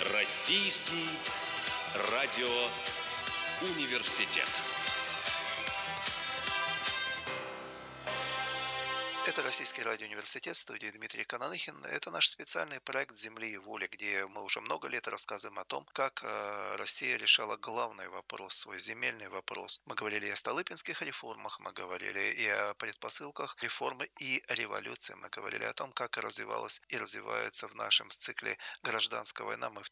Российский радиоуниверситет. Это Российский радиоуниверситет, в студии Дмитрий Кананыхин. Это наш специальный проект «Земли и воли», где мы уже много лет рассказываем о том, как Россия решала главный вопрос, свой земельный вопрос. Мы говорили и о столыпинских реформах, мы говорили и о предпосылках реформы и революции. Мы говорили о том, как развивалась и развивается в нашем цикле гражданская война. Мы в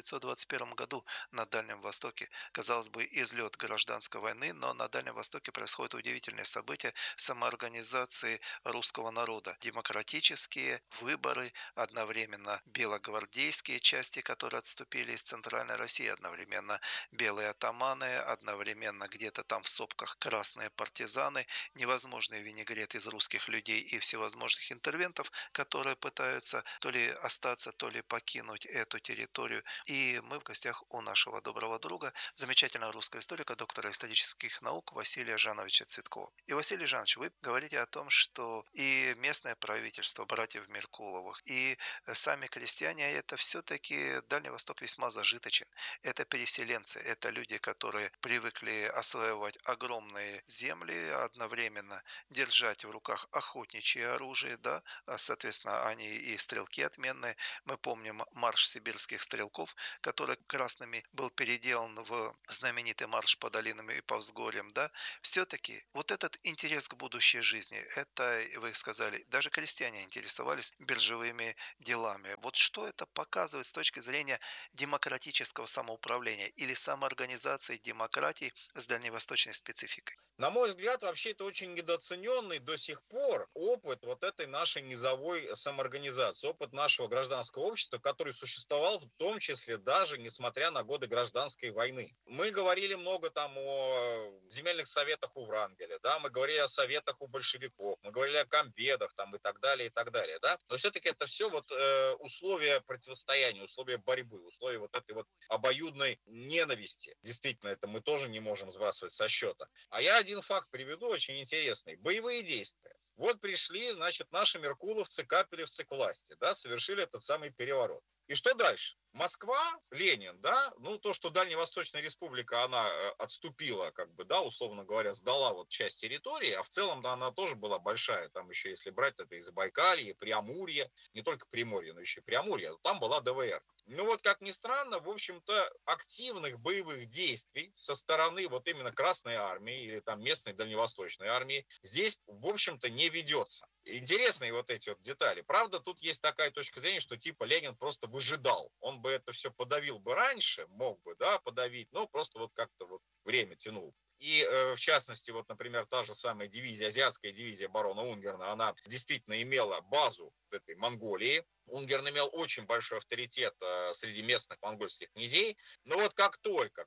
1921 году на Дальнем Востоке, казалось бы, излет гражданской войны, но на Дальнем Востоке происходят удивительные события самоорганизации русского народа. Демократические выборы, одновременно белогвардейские части, которые отступили из Центральной России, одновременно белые атаманы, одновременно где-то там в сопках красные партизаны, невозможный винегрет из русских людей и всевозможных интервентов, которые пытаются то ли остаться, то ли покинуть эту территорию. И мы в гостях у нашего доброго друга, замечательного русского историка, доктора исторических наук Василия Жановича Цветкова. И, Василий Жанович, вы говорите о том, что и местное правительство братьев Меркуловых, и сами крестьяне, это все-таки Дальний Восток весьма зажиточен. Это переселенцы, это люди, которые привыкли осваивать огромные земли, одновременно держать в руках охотничье оружие, да, соответственно, они и стрелки отменные. Мы помним марш сибирских стрелков, который красными был переделан в знаменитый марш по долинам и по взгорьям, да. Все-таки вот этот интерес к будущей жизни, это, вы сказали, даже крестьяне интересовались биржевыми делами. Вот что это показывает с точки зрения демократического самоуправления или самоорганизации демократии с дальневосточной спецификой? На мой взгляд, вообще это очень недооцененный до сих пор опыт вот этой нашей низовой самоорганизации, опыт нашего гражданского общества, который существовал в том числе даже несмотря на годы гражданской войны. Мы говорили много там о земельных советах у Врангеля, да, мы говорили о советах у большевиков, мы говорили о комбедах там и так далее, да, но все-таки это все вот условия противостояния, условия борьбы, условия вот этой вот обоюдной ненависти. Действительно, это мы тоже не можем сбрасывать со счета. А я один факт приведу, очень интересный. Боевые действия. Вот пришли, значит, наши меркуловцы, капелевцы к власти, да, совершили этот самый переворот. И что дальше? Москва, Ленин, да, ну то, что Дальневосточная республика, она отступила, как бы, да, условно говоря, сдала вот часть территории, а в целом, да, она тоже была большая, там еще, если брать, это и Забайкалье, Преамурье, не только Приморье, но еще и Преамурье, там была ДВР. Ну вот, как ни странно, в общем-то, активных боевых действий со стороны вот именно Красной Армии или там местной Дальневосточной армии здесь, в общем-то, не ведется. Интересные вот эти вот детали. Правда, тут есть такая точка зрения, что типа Ленин просто выжидал. Он бы это все подавил бы раньше, мог бы, да, подавить, но просто вот как-то вот время тянул. И, в частности, вот, например, та же самая дивизия, азиатская дивизия барона Унгерна, она действительно имела базу в этой Монголии. Унгерн имел очень большой авторитет среди местных монгольских князей. Но вот как только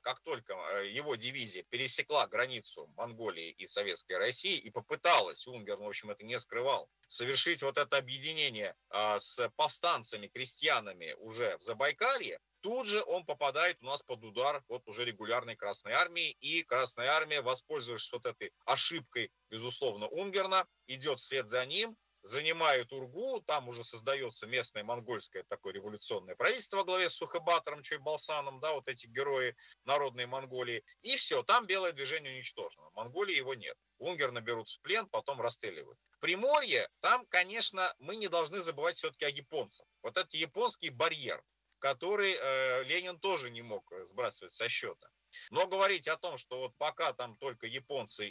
его дивизия пересекла границу Монголии и Советской России и попыталась, Унгерн, в общем, это не скрывал, совершить вот это объединение с повстанцами, крестьянами уже в Забайкалье, тут же он попадает у нас под удар вот уже регулярной Красной Армии, и Красная Армия, воспользовавшись вот этой ошибкой, безусловно, Унгерна, идет вслед за ним, занимает Ургу, там уже создается местное монгольское такое революционное правительство во главе с Сухобатором Чойбалсаном, да, вот эти герои народной Монголии, и все, там белое движение уничтожено, в Монголии его нет. Унгерна берут в плен, потом расстреливают. В Приморье, там, конечно, мы не должны забывать все-таки о японцах. Вот этот японский барьер, который Ленин тоже не мог сбрасывать со счета. Но говорить о том, что вот пока там только японцы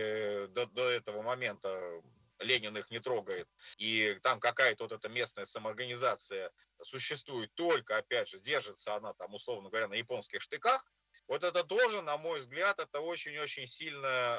и до этого момента Ленин их не трогает, и там какая-то вот эта местная самоорганизация существует только, опять же, держится она там, условно говоря, на японских штыках, вот это тоже, на мой взгляд, это очень-очень сильное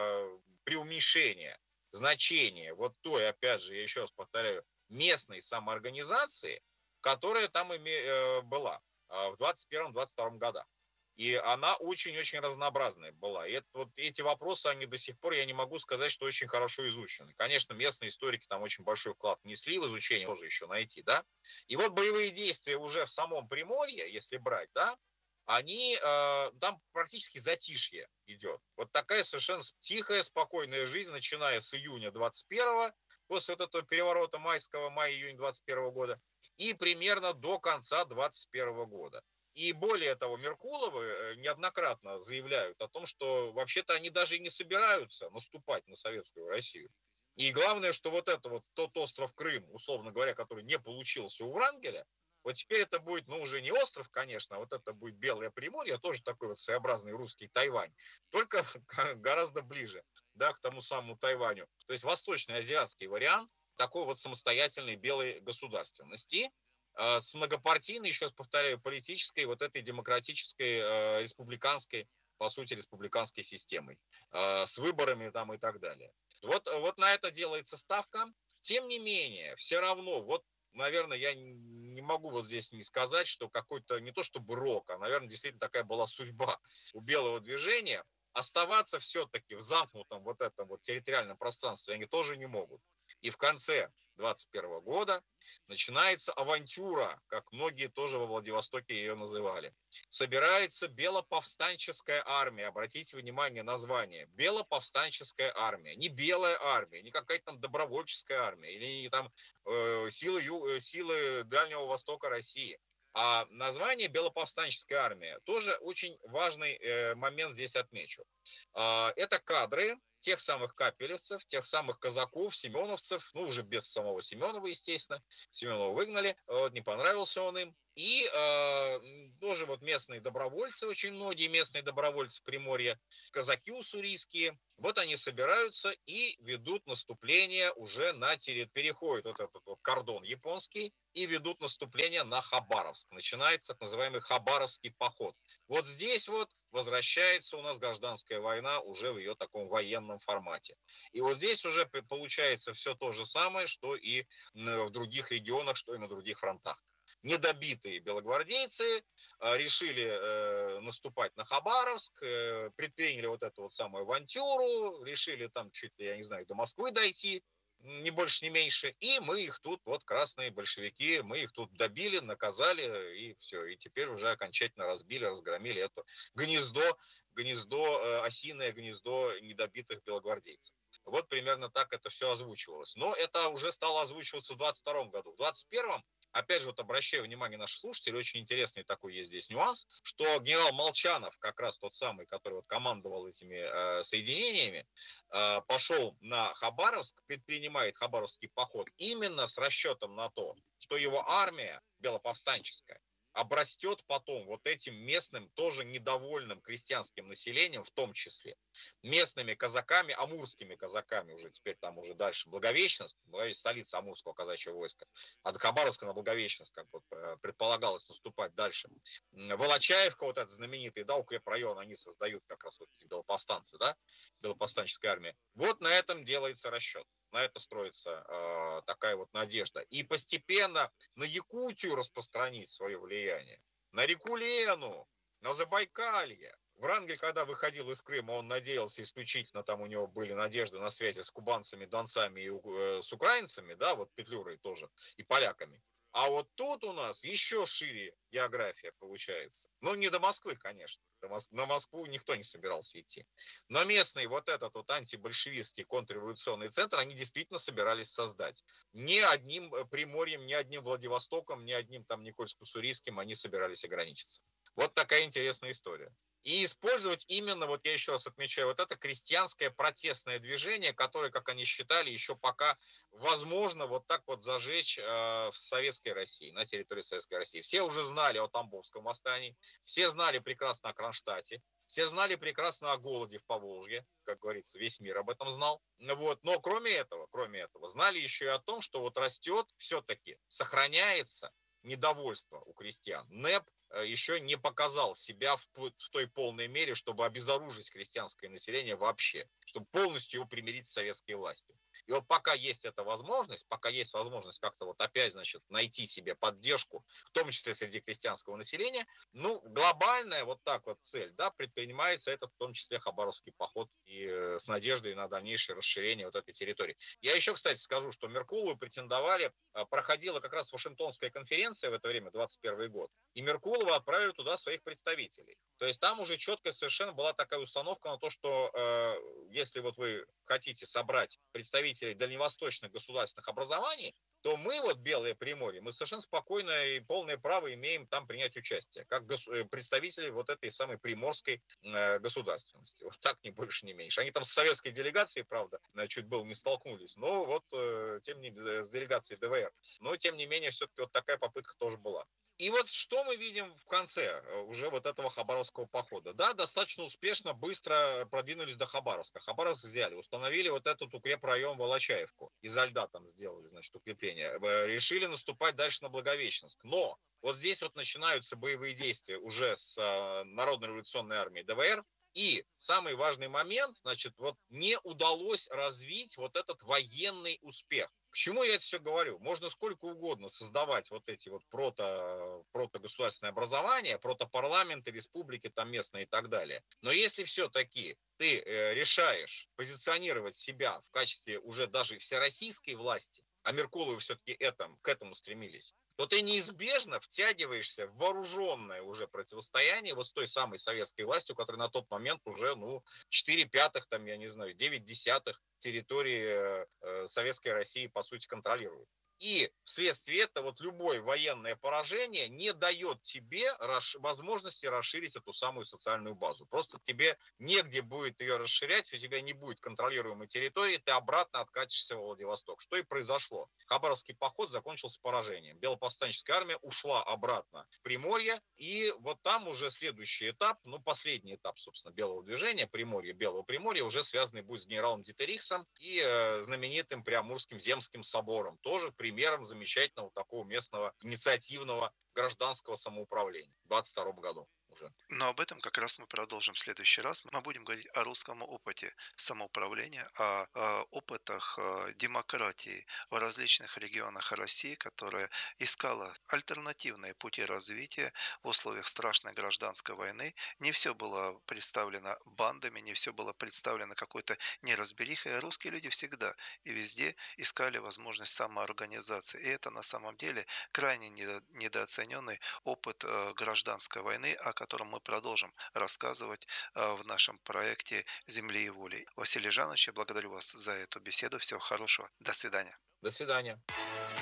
преуменьшение, значение вот той, опять же, я еще раз повторяю, местной самоорганизации, которая там была в 21-22 годах. И она очень-очень разнообразная была. И это, вот эти вопросы, они до сих пор, я не могу сказать, что очень хорошо изучены. Конечно, местные историки там очень большой вклад внесли в изучение, тоже еще найти, да. И вот боевые действия уже в самом Приморье, если брать, да, они, там практически затишье идет. Вот такая совершенно тихая, спокойная жизнь, начиная с июня 21-го после вот этого переворота майского, мая-июня 21 года, и примерно до конца 21 года. И более того, Меркуловы неоднократно заявляют о том, что вообще-то они даже и не собираются наступать на Советскую Россию. И главное, что вот это вот тот остров Крым, условно говоря, который не получился у Врангеля, вот теперь это будет, ну, уже не остров, конечно, а вот это будет Белое Приморье, тоже такой вот своеобразный русский Тайвань, только гораздо ближе, да, к тому самому Тайваню. То есть восточный азиатский вариант такой вот самостоятельной белой государственности, с многопартийной, еще раз повторяю, политической, вот этой демократической, республиканской, по сути, республиканской системой, с выборами там и так далее. Вот на это делается ставка. Тем не менее, все равно, вот, наверное, я не могу вот здесь не сказать, что какой-то, не то чтобы рок, а, наверное, действительно такая была судьба у белого движения. Оставаться все-таки в замкнутом вот этом вот территориальном пространстве они тоже не могут. И в конце 21 года начинается авантюра, как многие тоже во Владивостоке ее называли. Собирается Белоповстанческая армия. Обратите внимание на название. Белоповстанческая армия. Не белая армия, не какая-то там добровольческая армия, или не там силы Дальнего Востока России. А название Белоповстанческая армия тоже очень важный момент здесь отмечу. Это кадры тех самых капелевцев, тех самых казаков, семеновцев, ну, уже без самого Семенова, естественно. Семенова выгнали, вот, не понравился он им. И тоже вот местные добровольцы, очень многие местные добровольцы Приморья, казаки уссурийские, вот они собираются и ведут наступление уже на территорию, переходят вот этот вот кордон японский и ведут наступление на Хабаровск. Начинается так называемый Хабаровский поход. Вот здесь вот возвращается у нас гражданская война уже в ее таком военном формате. И вот здесь уже получается все то же самое, что и в других регионах, что и на других фронтах. Недобитые белогвардейцы решили наступать на Хабаровск, предприняли вот эту вот самую авантюру, решили там чуть ли, я не знаю, до Москвы дойти, ни больше, ни меньше. И мы их тут, вот красные большевики, мы их тут добили, наказали, и все. И теперь уже окончательно разбили, разгромили это гнездо, осиное гнездо недобитых белогвардейцев. Вот примерно так это все озвучивалось. Но это уже стало озвучиваться в 22 году. В 21-м, опять же, вот обращаю внимание наших слушателей, очень интересный такой есть здесь нюанс, что генерал Молчанов, как раз тот самый, который вот командовал этими соединениями, пошел на Хабаровск, предпринимает Хабаровский поход именно с расчетом на то, что его армия белоповстанческая обрастет потом вот этим местным, тоже недовольным крестьянским населением, в том числе местными казаками, амурскими казаками, уже теперь там уже дальше Благовещенск, столица амурского казачьего войска, от Хабаровска на Благовещенск, как вот предполагалось наступать дальше. Волочаевка, вот этот знаменитый, да, укрепрайон, они создают как раз вот эти белоповстанцы, да, белоповстанческая армия. Вот на этом делается расчет. На это строится такая вот надежда. И постепенно на Якутию распространить свое влияние, на реку Лену, на Забайкалье. Врангель, когда выходил из Крыма, он надеялся исключительно, там у него были надежды на связи с кубанцами, донцами и с украинцами, да, вот Петлюрой тоже, и поляками. А вот тут у нас еще шире география получается. Ну, не до Москвы, конечно. На Москву никто не собирался идти. Но местный вот этот вот антибольшевистский контрреволюционный центр они действительно собирались создать. Ни одним Приморьем, ни одним Владивостоком, ни одним там Никольско-Уссурийским они собирались ограничиться. Вот такая интересная история. И использовать именно, вот я еще раз отмечаю, вот это крестьянское протестное движение, которое, как они считали, еще пока возможно вот так вот зажечь в Советской России, на территории Советской России. Все уже знали о Тамбовском восстании, все знали прекрасно о Кронштадте, все знали прекрасно о голоде в Поволжье, как говорится, весь мир об этом знал. Вот. Но кроме этого, знали еще и о том, что вот растет все-таки, сохраняется недовольство у крестьян. НЭП еще не показал себя в той полной мере, чтобы обезоружить крестьянское население вообще, чтобы полностью его примирить с советской властью. И вот пока есть эта возможность, пока есть возможность как-то вот опять, значит, найти себе поддержку, в том числе среди крестьянского населения, ну, глобальная вот так вот цель, да, предпринимается этот, в том числе, Хабаровский поход и с надеждой на дальнейшее расширение вот этой территории. Я еще, кстати, скажу, что Меркулову претендовали, проходила как раз Вашингтонская конференция в это время, 21 год, и Меркулова отправили туда своих представителей. То есть там уже четко совершенно была такая установка на то, что если вот вы хотите собрать представителей дальневосточных государственных образований, то мы, вот Белое Приморье, мы совершенно спокойно и полное право имеем там принять участие, как представители вот этой самой приморской государственности. Вот так, ни больше, ни меньше. Они там с советской делегацией, правда, чуть было не столкнулись, но вот тем не менее, с делегацией ДВР. Но, тем не менее, все-таки вот такая попытка тоже была. И вот что мы видим в конце уже вот этого Хабаровского похода. Да, достаточно успешно, быстро продвинулись до Хабаровска. Хабаровск взяли, установили вот этот укрепрайон Волочаевку. Изо льда там сделали, значит, укрепление. Решили наступать дальше на Благовещенск. Но вот здесь вот начинаются боевые действия уже с Народной революционной армией ДВР. И самый важный момент, значит, вот не удалось развить вот этот военный успех. К чему я это все говорю? Можно сколько угодно создавать вот эти вот протогосударственные образования, протопарламенты, республики там местные и так далее. Но если все-таки ты решаешь позиционировать себя в качестве уже даже всероссийской власти, а Меркуловы все-таки к этому стремились, то ты неизбежно втягиваешься в вооруженное уже противостояние вот с той самой советской властью, которая на тот момент уже, 4 пятых, там, я не знаю, 9 десятых территории Советской России, по сути, контролирует. И вследствие этого вот любое военное поражение не дает тебе возможности расширить эту самую социальную базу. Просто тебе негде будет ее расширять, у тебя не будет контролируемой территории, ты обратно откатишься в Владивосток. Что и произошло. Хабаровский поход закончился поражением. Белоповстанческая армия ушла обратно в Приморье, и вот там уже следующий этап, последний этап, собственно, Белого движения, Белого Приморья, уже связанный будет с генералом Дитерихсом и знаменитым Преамурским земским собором. Тоже примером замечательного такого местного инициативного гражданского самоуправления в 22 году уже. Но об этом как раз мы продолжим в следующий раз. Мы будем говорить о русском опыте самоуправления, о опытах демократии в различных регионах России, которая искала альтернативные пути развития в условиях страшной гражданской войны. Не все было представлено бандами, не все было представлено какой-то неразберихой. Русские люди всегда и везде искали возможность самоорганизации. И это на самом деле крайне недооцененный опыт гражданской войны, о котором мы продолжим рассказывать в нашем проекте «Земли и воли». Василий Жанович, я благодарю вас за эту беседу. Всего хорошего. До свидания. До свидания.